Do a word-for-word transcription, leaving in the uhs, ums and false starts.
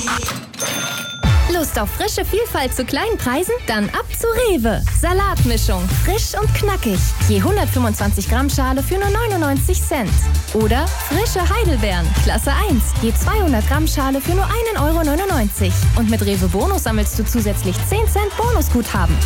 Lust auf frische Vielfalt zu kleinen Preisen? Dann ab zu Rewe. Salatmischung, frisch und knackig. Je hundertfünfundzwanzig Gramm Schale für nur neunundneunzig Cent. Oder frische Heidelbeeren, Klasse eins. Je zweihundert Gramm Schale für nur einen Euro neunundneunzig. Und mit Rewe Bonus sammelst du zusätzlich zehn Cent Bonusguthaben.